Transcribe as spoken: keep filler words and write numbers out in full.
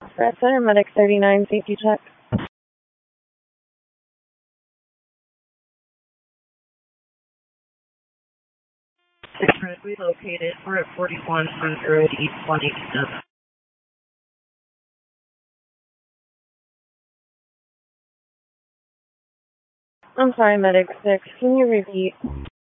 Red Center, Medic thirty-nine, safety check. Six relocated. We're at forty-one Front Road, East one eighty-seven. I'm sorry, Medic six. Can you repeat?